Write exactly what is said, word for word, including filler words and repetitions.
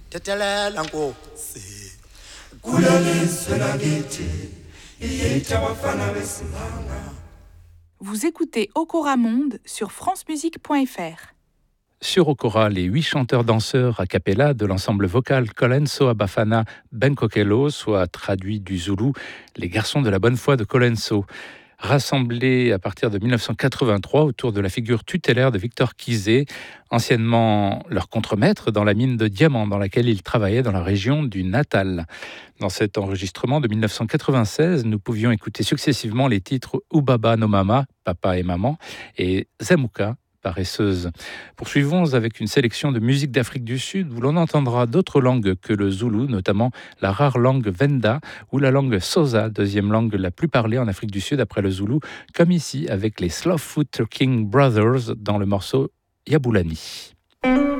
thethelela nkosi kulelizwe lakithi iyitha abafana besimanga. Vous écoutez Okora Monde sur francemusique point f r. Sur Okora, les huit chanteurs-danseurs a cappella de l'ensemble vocal Colenso Abafana Benkokelo, soit traduit du zoulou, les garçons de la bonne foi de Colenso. Rassemblés à partir de dix-neuf cent quatre-vingt-trois autour de la figure tutélaire de Victor Kizé, anciennement leur contremaître dans la mine de diamants dans laquelle il travaillait dans la région du Natal. Dans cet enregistrement de dix-neuf cent quatre-vingt-seize, nous pouvions écouter successivement les titres Ubaba no Mama, Papa et Maman, et Zemuka, paresseuse. Poursuivons avec une sélection de musique d'Afrique du Sud où l'on entendra d'autres langues que le zoulou, notamment la rare langue Venda ou la langue Xhosa, deuxième langue la plus parlée en Afrique du Sud après le zoulou, comme ici avec les Slowfoot King Brothers dans le morceau Yabulani.